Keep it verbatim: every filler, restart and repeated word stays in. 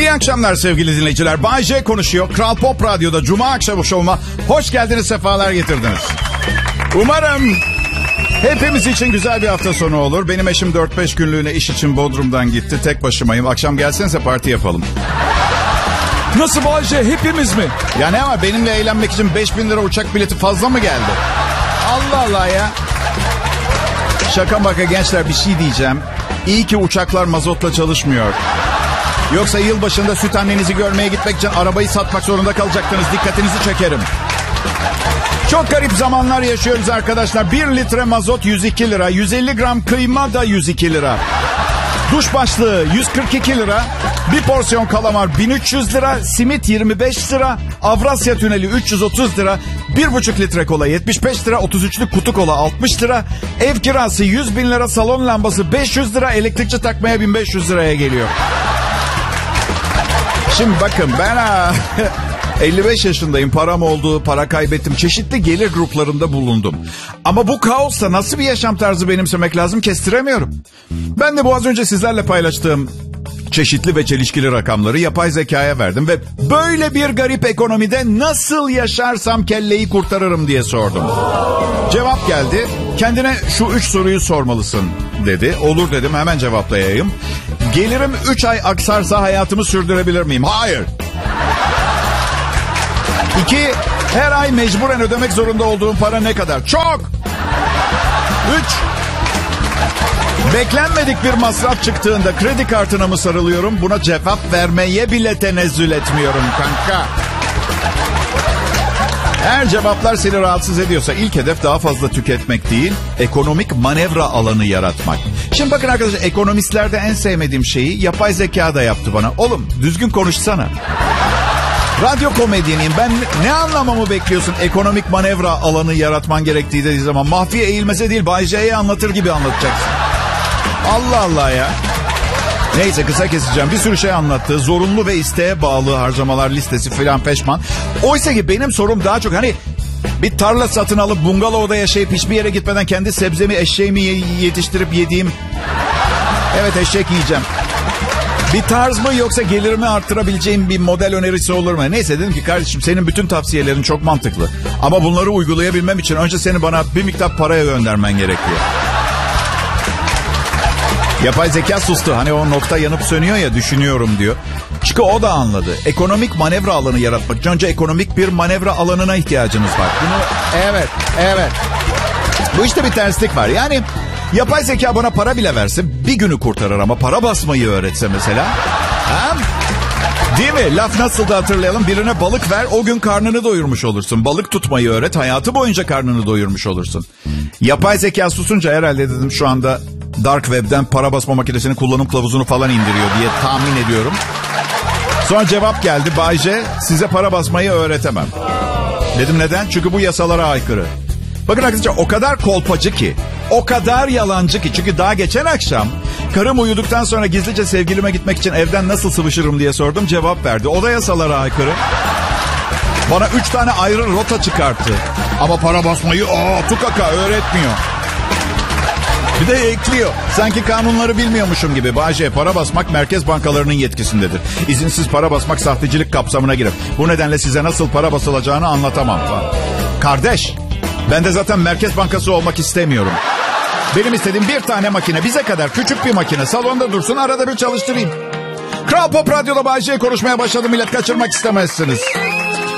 İyi akşamlar sevgili dinleyiciler. Bay J konuşuyor. Kral Pop Radyo'da Cuma akşamı şovuma hoş geldiniz, sefalar getirdiniz. Umarım hepimiz için güzel bir hafta sonu olur. Benim eşim dört beş günlüğüne iş için Bodrum'dan gitti. Tek başımayım. Akşam gelsenize parti yapalım. Nasıl Bay J? Hepimiz mi? Ya ne var, benimle eğlenmek için beş bin lira uçak bileti fazla mı geldi? Allah Allah ya. Şaka maka gençler, bir şey diyeceğim. İyi ki uçaklar mazotla çalışmıyor. Yoksa yılbaşında süt annenizi görmeye gitmek için arabayı satmak zorunda kalacaktınız. Dikkatinizi çekerim. Çok garip zamanlar yaşıyoruz arkadaşlar. Bir litre mazot yüz iki lira. yüz elli gram kıyma da yüz iki lira. Duş başlığı yüz kırk iki lira. Bir porsiyon kalamar bin üç yüz lira. Simit yirmi beş lira. Avrasya Tüneli üç yüz otuz lira. bir buçuk litre kola yetmiş beş lira. otuz üçlük kutu kola altmış lira. Ev kirası yüz bin lira. Salon lambası beş yüz lira. Elektrikçi takmaya bin beş yüz liraya geliyor. Şimdi bakın ben ha, elli beş yaşındayım. Param oldu, para kaybettim. Çeşitli gelir gruplarında bulundum. Ama bu kaosta nasıl bir yaşam tarzı benimsemek lazım kestiremiyorum. Ben de bu az önce sizlerle paylaştığım çeşitli ve çelişkili rakamları yapay zekaya verdim ve böyle bir garip ekonomide nasıl yaşarsam kelleyi kurtarırım diye sordum. Cevap geldi. Kendine şu üç soruyu sormalısın dedi. Olur dedim, hemen cevaplayayım. Gelirim üç ay aksarsa hayatımı sürdürebilir miyim? Hayır. İki, her ay mecburen ödemek zorunda olduğum para ne kadar? Çok. Üç, beklenmedik bir masraf çıktığında kredi kartına mı sarılıyorum? Buna cevap vermeye bile tenezzül etmiyorum kanka. Eğer cevaplar seni rahatsız ediyorsa ilk hedef daha fazla tüketmek değil, ekonomik manevra alanı yaratmak. Şimdi bakın arkadaşlar, ekonomistlerde en sevmediğim şeyi yapay zeka da yaptı bana. Oğlum düzgün konuşsana. Radyo komedyeniyim. Ben ne anlamamı bekliyorsun ekonomik manevra alanı yaratman gerektiği dediği zaman? Mahfiye eğilmese değil, Bay J'ye anlatır gibi anlatacaksın. Allah Allah ya. Neyse, kısa keseceğim. Bir sürü şey anlattı. Zorunlu ve isteğe bağlı harcamalar listesi filan peşman. Oysa ki benim sorum daha çok hani bir tarla satın alıp bungalovda yaşayıp hiçbir yere gitmeden kendi sebzemi, eşeğimi yetiştirip yediğim... Evet, eşek yiyeceğim. Bir tarz mı yoksa gelirimi arttırabileceğim bir model önerisi olur mu? Neyse, dedim ki kardeşim senin bütün tavsiyelerin çok mantıklı. Ama bunları uygulayabilmem için önce seni bana bir miktar paraya göndermen gerekiyor. Yapay zeka sustu. Hani o nokta yanıp sönüyor ya, düşünüyorum diyor. Çünkü o da anladı. Ekonomik manevra alanı yaratmak için önce ekonomik bir manevra alanına ihtiyacınız var. Bunu, evet, evet. Bu işte bir terslik var. Yani yapay zeka bana para bile verse bir günü kurtarır ama para basmayı öğretse mesela. Ha? Değil mi? Laf nasıl da hatırlayalım. Birine balık ver, o gün karnını doyurmuş olursun. Balık tutmayı öğret, hayatı boyunca karnını doyurmuş olursun. Yapay zeka susunca herhalde dedim şu anda Dark Web'den para basma makinesinin kullanım kılavuzunu falan indiriyor diye tahmin ediyorum. Sonra cevap geldi. Bay J, size para basmayı öğretemem. Dedim neden? Çünkü bu yasalara aykırı. Bakın arkadaşlar, o kadar kolpacı ki, o kadar yalancı ki. Çünkü daha geçen akşam karım uyuduktan sonra gizlice sevgilime gitmek için evden nasıl sıvışırım diye sordum. Cevap verdi. O da yasalara aykırı. Bana üç tane ayrı rota çıkarttı. Ama para basmayı aa tukaka öğretmiyor. Bir de ekliyor. Sanki kanunları bilmiyormuşum gibi. Bay J, para basmak merkez bankalarının yetkisindedir. İzinsiz para basmak sahtecilik kapsamına girer. Bu nedenle size nasıl para basılacağını anlatamam falan. Kardeş, ben de zaten Merkez Bankası olmak istemiyorum. Benim istediğim bir tane makine, bize kadar küçük bir makine. Salonda dursun, arada bir çalıştırayım. Kral Pop Radyo'da Bay J konuşmaya başladı. Millet, kaçırmak istemezsiniz.